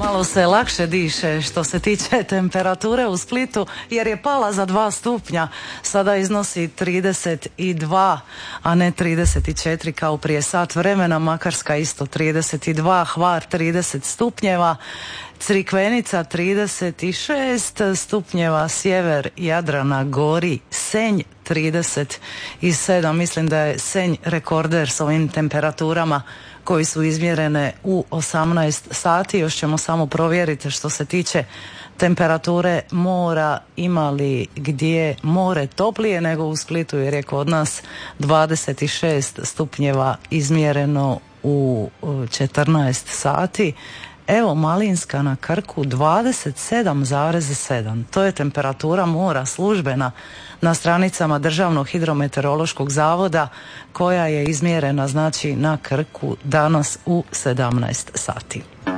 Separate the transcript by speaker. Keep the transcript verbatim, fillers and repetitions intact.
Speaker 1: Malo se lakše diše što se tiče temperature u Splitu, jer je pala za dva stupnja. Sada iznosi trideset dva, a ne trideset četiri kao prije sat vremena. Makarska isto trideset dva, Hvar trideset stupnjeva, Crikvenica trideset šest stupnjeva, sjever Jadrana gori, Senj trideset sedam. Mislim da je Senj rekorder s ovim temperaturama koji su izmjerene u osamnaest sati. Još ćemo samo provjeriti što se tiče temperature mora, ima li gdje more toplije nego u Splitu, jer je kod nas dvadeset šest stupnjeva izmjereno u četrnaest sati. Evo, Malinska na Krku dvadeset sedam zarez sedam. To je temperatura mora službena na stranicama Državnog hidrometeorološkog zavoda, koja je izmjerena znači na Krku danas u sedamnaest sati.